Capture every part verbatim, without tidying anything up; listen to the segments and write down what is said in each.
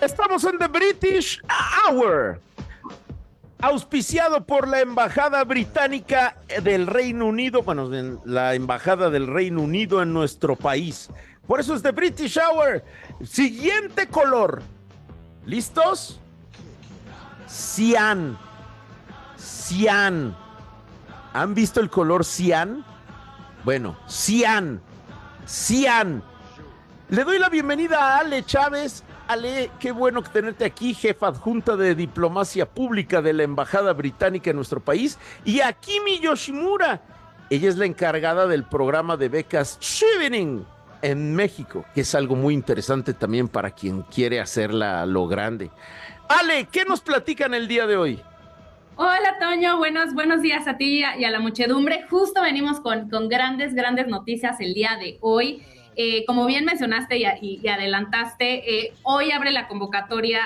Estamos en The British Hour, auspiciado por la Embajada Británica del Reino Unido, bueno, la Embajada del Reino Unido en nuestro país. Por eso es The British Hour. Siguiente color. ¿Listos? Cian. Cian. ¿Han visto el color cian? Bueno, cian. Cian. Le doy la bienvenida a Ale Chávez. Ale, qué bueno tenerte aquí, jefa adjunta de Diplomacia Pública de la Embajada Británica en nuestro país, y a Kimi Yoshimura. Ella es la encargada del programa de becas Chevening en México, que es algo muy interesante también para quien quiere hacerla a lo grande. Ale, ¿qué nos platican el día de hoy? Hola, Toño, buenos, buenos días a ti y a la muchedumbre. Justo venimos con, con grandes, grandes noticias el día de hoy. Eh, como bien mencionaste y, y, y adelantaste, eh, hoy abre la convocatoria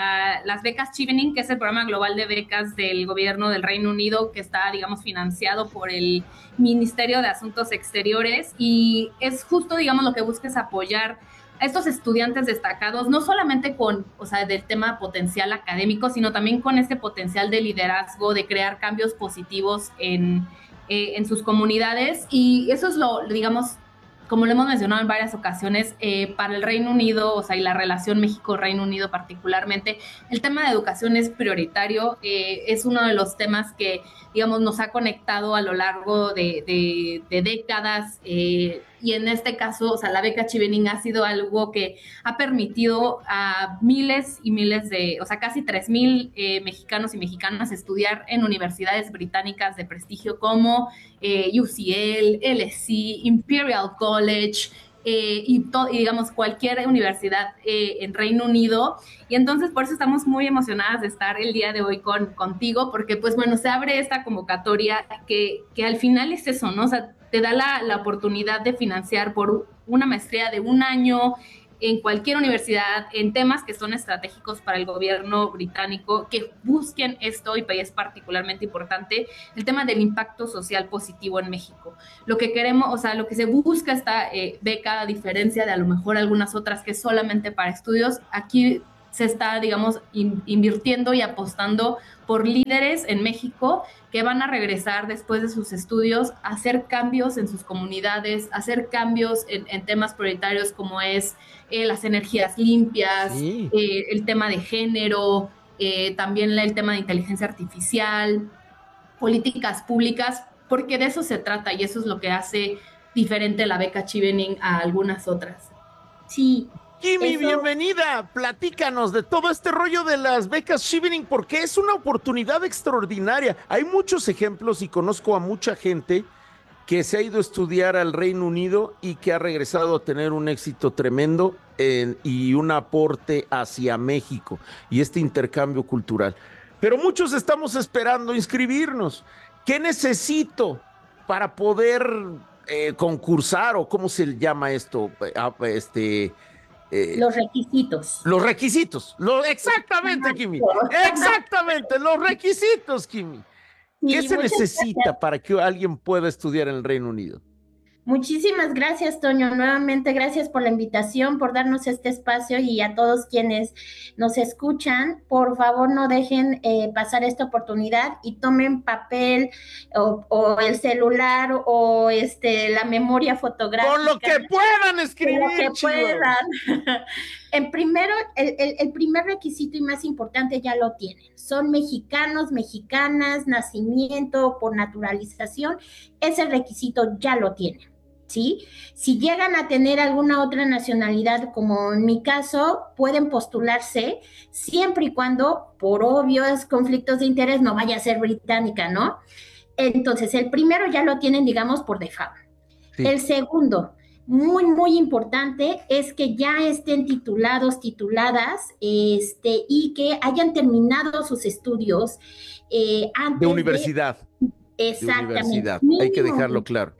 a las becas Chevening, que es el programa global de becas del gobierno del Reino Unido, que está, digamos, financiado por el Ministerio de Asuntos Exteriores, y es justo, digamos, lo que busca es apoyar a estos estudiantes destacados, no solamente con, o sea, del tema potencial académico, sino también con este potencial de liderazgo, de crear cambios positivos en, eh, en sus comunidades, y eso es lo, digamos, como lo hemos mencionado en varias ocasiones, eh, para el Reino Unido, o sea, y la relación México-Reino Unido particularmente, el tema de educación es prioritario, eh, es uno de los temas que, digamos, nos ha conectado a lo largo de, de, de décadas, eh, y en este caso, o sea, la beca Chevening ha sido algo que ha permitido a miles y miles de, o sea, casi tres mil eh, mexicanos y mexicanas estudiar en universidades británicas de prestigio como eh, U C L, L S E, Imperial College, eh, y, to- y digamos cualquier universidad eh, en Reino Unido. Y entonces por eso estamos muy emocionadas de estar el día de hoy con, contigo, porque pues bueno, se abre esta convocatoria que, que al final es eso, ¿no? O sea, te da la, la oportunidad de financiar por una maestría de un año en cualquier universidad, en temas que son estratégicos para el gobierno británico, que busquen esto, y es particularmente importante, el tema del impacto social positivo en México. Lo que queremos, o sea, lo que se busca esta eh, beca, a diferencia de a lo mejor algunas otras que es solamente para estudios, aquí se está, digamos, in, invirtiendo y apostando por líderes en México que van a regresar después de sus estudios a hacer cambios en sus comunidades, a hacer cambios en, en temas prioritarios como es eh, las energías limpias, Sí. eh, el tema de género, eh, también el tema de inteligencia artificial, políticas públicas, porque de eso se trata y eso es lo que hace diferente la beca Chevening a algunas otras. Sí, Kimi, eso, bienvenida. Platícanos de todo este rollo de las becas Chevening, porque es una oportunidad extraordinaria. Hay muchos ejemplos y conozco a mucha gente que se ha ido a estudiar al Reino Unido y que ha regresado a tener un éxito tremendo en, y un aporte hacia México y este intercambio cultural. Pero muchos estamos esperando inscribirnos. ¿Qué necesito para poder eh, concursar, o cómo se llama esto? Ah, Este, eh, los requisitos. los requisitos. Lo, exactamente, Kimi. Exactamente, los requisitos, Kimi. ¿Qué Sí, se muchas necesita gracias. para que alguien pueda estudiar en el Reino Unido? Muchísimas gracias, Toño. Nuevamente, gracias por la invitación, por darnos este espacio, y a todos quienes nos escuchan, por favor no dejen eh, pasar esta oportunidad y tomen papel o, o el celular o este la memoria Con lo fotográfica, que puedan lo que escribir, chicos. puedan. En primero, el, el, el primer requisito y más importante ya lo tienen. Son mexicanos, mexicanas, nacimiento por naturalización. Ese requisito ya lo tienen. ¿Sí? Si llegan a tener alguna otra nacionalidad, como en mi caso, pueden postularse siempre y cuando, por obvios conflictos de interés, no vaya a ser británica, ¿no? Entonces, el primero ya lo tienen, digamos, por default. Sí. El segundo, muy, muy importante, es que ya estén titulados, tituladas, este, y que hayan terminado sus estudios eh, De antes de, universidad. De exactamente, universidad. Hay que mínimo dejarlo claro.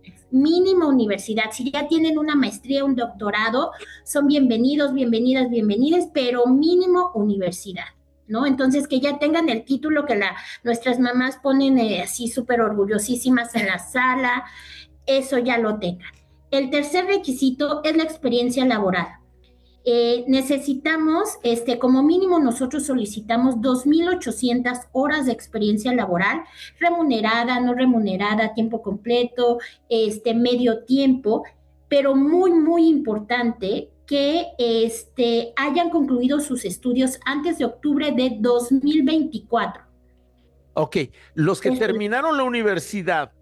mínimo universidad. Si ya tienen una maestría, un doctorado, son bienvenidos, bienvenidas, bienvenidas, pero mínimo universidad, ¿no? Entonces, que ya tengan el título que la, nuestras mamás ponen eh, así súper orgullosísimas en la sala, eso ya lo tengan. El tercer requisito es la experiencia laboral. Eh, necesitamos, este, como mínimo nosotros solicitamos dos mil ochocientas horas de experiencia laboral, remunerada, no remunerada, tiempo completo, este, medio tiempo, pero muy, muy importante que este, hayan concluido sus estudios antes de octubre de dos mil veinticuatro. Ok, los que Es- terminaron la universidad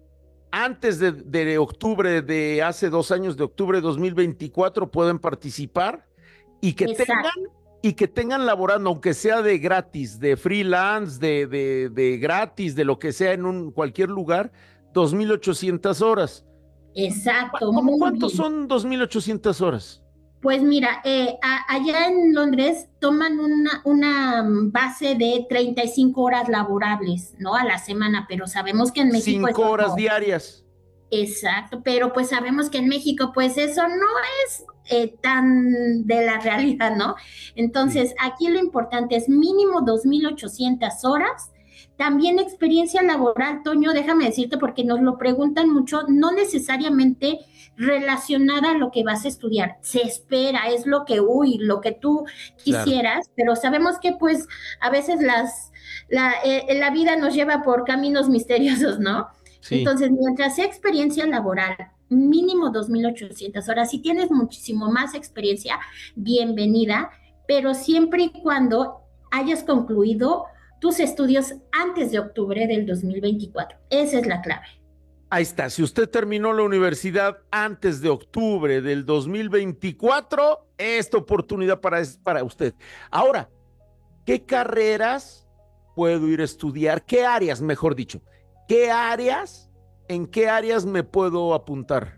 antes de, de octubre de hace dos años, de octubre de dos mil veinticuatro, pueden participar y que tengan, Exacto. y que tengan laborando, aunque sea de gratis, de freelance, de, de, de gratis, de lo que sea en un, cualquier lugar, dos mil ochocientas horas. Exacto, ¿Cómo muy cuántos bien. son dos mil ochocientas horas? Pues mira, eh, a- allá en Londres toman una, una mm, base de treinta y cinco horas laborables, ¿no? A la semana, pero sabemos que en México Cinco eso horas no. diarias. Exacto, pero pues sabemos que en México pues eso no es eh, tan de la realidad, ¿no? Sí, Entonces, aquí lo importante es mínimo dos mil ochocientas horas. También experiencia laboral, Toño, déjame decirte porque nos lo preguntan mucho, no necesariamente relacionada a lo que vas a estudiar. Se espera, es lo que, uy, lo que tú claro. quisieras, pero sabemos que pues a veces las, la, eh, la vida nos lleva por caminos misteriosos, ¿no? Sí. Entonces, mientras sea experiencia laboral, mínimo dos mil ochocientas horas. Si tienes muchísimo más experiencia, bienvenida, pero siempre y cuando hayas concluido tus estudios antes de octubre del dos mil veinticuatro. Esa es la clave. Ahí está. Si usted terminó la universidad antes de octubre del dos mil veinticuatro, esta oportunidad para, es para usted. Ahora, ¿qué carreras puedo ir a estudiar? ¿Qué áreas, mejor dicho? ¿Qué áreas? ¿En qué áreas me puedo apuntar?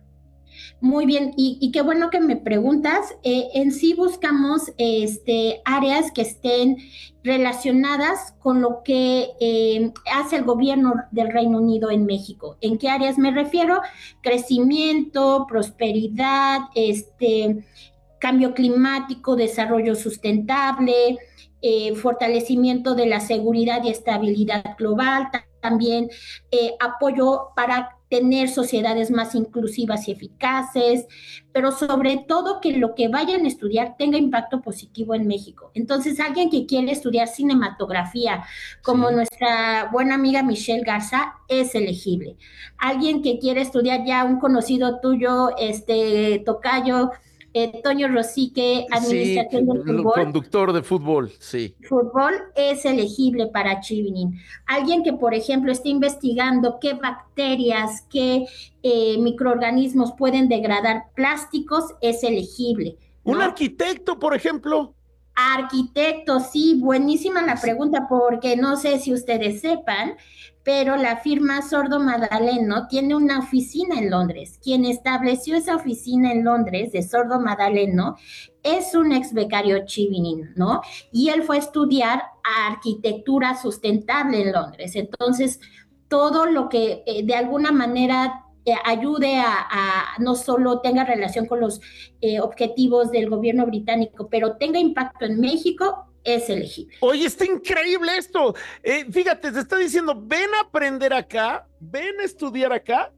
Muy bien, y, y qué bueno que me preguntas. Eh, en sí buscamos este, áreas que estén relacionadas con lo que eh, hace el gobierno del Reino Unido en México. ¿En qué áreas me refiero? Crecimiento, prosperidad, este, cambio climático, desarrollo sustentable, eh, fortalecimiento de la seguridad y estabilidad global, también eh, apoyo para tener sociedades más inclusivas y eficaces, pero sobre todo que lo que vayan a estudiar tenga impacto positivo en México. Entonces, alguien que quiere estudiar cinematografía, como Sí. nuestra buena amiga Michelle Garza, es elegible. Alguien que quiere estudiar ya un conocido tuyo, este tocayo, eh, Toño Rosique, Sí, Administración del Fútbol, conductor de fútbol, sí. fútbol es elegible para Chevening. Alguien que, por ejemplo, esté investigando qué bacterias, qué eh, microorganismos pueden degradar plásticos, es elegible, Un ¿no? arquitecto, por ejemplo. Arquitecto, sí, buenísima la pregunta porque no sé si ustedes sepan, pero la firma Sordo Madaleno tiene una oficina en Londres. Quien estableció esa oficina en Londres de Sordo Madaleno es un ex becario Chevening, ¿no? Y él fue a estudiar arquitectura sustentable en Londres. Entonces, todo lo que eh, de alguna manera eh, ayude a, a, no solo tenga relación con los eh, objetivos del gobierno británico, pero tenga impacto en México, es elegible. Oye, está increíble esto. Eh, fíjate, te está diciendo, ven a aprender acá, ven a estudiar acá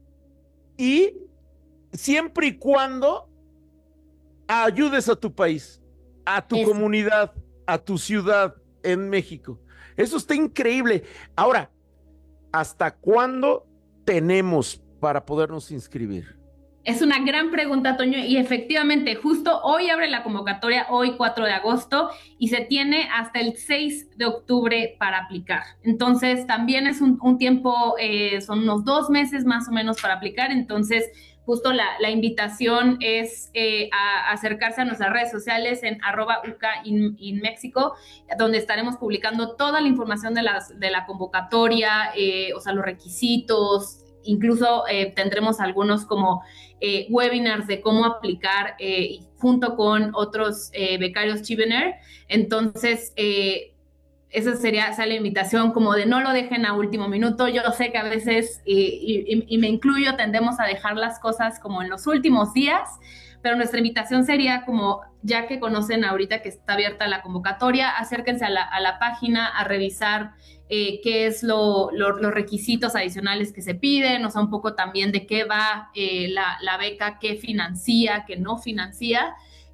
y siempre y cuando ayudes a tu país, a tu Es, comunidad, a tu ciudad en México. Eso está increíble. Ahora, ¿hasta cuándo tenemos para podernos inscribir? Es una gran pregunta, Toño, y efectivamente, justo hoy abre la convocatoria, hoy cuatro de agosto, y se tiene hasta el seis de octubre para aplicar. Entonces, también es un, un tiempo, eh, son unos dos meses más o menos para aplicar, entonces justo la, la invitación es eh, a, a acercarse a nuestras redes sociales en arroba uca in, in México, donde estaremos publicando toda la información de, las, de la convocatoria, eh, o sea, los requisitos, incluso eh, tendremos algunos como eh, webinars de cómo aplicar eh, junto con otros eh, becarios Chevener. Entonces, eh, esa sería esa la invitación, como de no lo dejen a último minuto. Yo sé que a veces, y, y, y me incluyo, tendemos a dejar las cosas como en los últimos días, pero nuestra invitación sería como, ya que conocen ahorita que está abierta la convocatoria, acérquense a la, a la página a revisar eh, qué es lo, lo, los requisitos adicionales que se piden, o sea, un poco también de qué va eh, la, la beca, qué financia, qué no financia,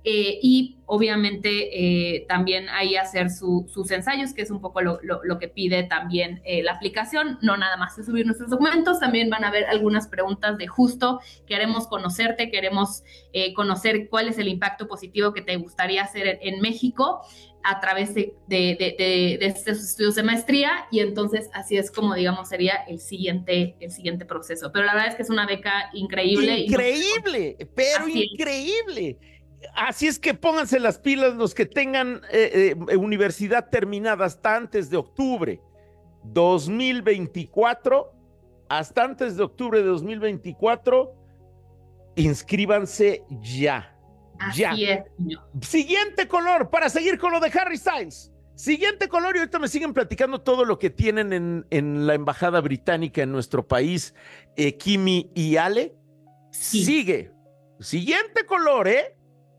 Eh, y obviamente eh, también ahí hacer su, sus ensayos, que es un poco lo, lo, lo que pide también eh, la aplicación. No nada más de subir nuestros documentos, también van a haber algunas preguntas de justo, queremos conocerte, queremos eh, conocer cuál es el impacto positivo que te gustaría hacer en, en México a través de, de, de, de, de estos estudios de maestría, y entonces así es como, digamos, sería el siguiente, el siguiente proceso. Pero la verdad es que es una beca increíble. Increíble, y no, pero así increíble. Es. Así es que pónganse las pilas los que tengan eh, eh, universidad terminada hasta antes de octubre dos mil veinticuatro, hasta antes de octubre de dos mil veinticuatro, inscríbanse ya. Así ya. es. Siguiente color, para seguir con lo de Harry Styles. Siguiente color, y ahorita me siguen platicando todo lo que tienen en, en la embajada británica en nuestro país, eh, Kimi y Ale. Sí. Sigue. Siguiente color, ¿eh?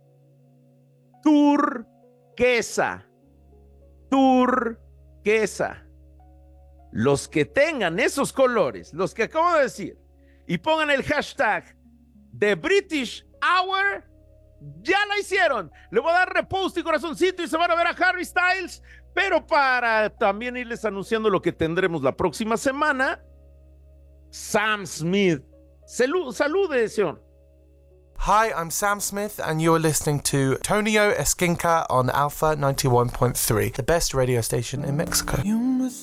Turquesa. Turquesa. Los que tengan esos colores, los que acabo de decir, y pongan el hashtag The British Hour, ya la hicieron. Le voy a dar repost y corazoncito y se van a ver a Harry Styles, pero para también irles anunciando lo que tendremos la próxima semana, Sam Smith. Salud, salude, señor. Hi, I'm Sam Smith, and you're listening to Tonio Esquinca on Alpha ninety-one point three, the best radio station in Mexico. You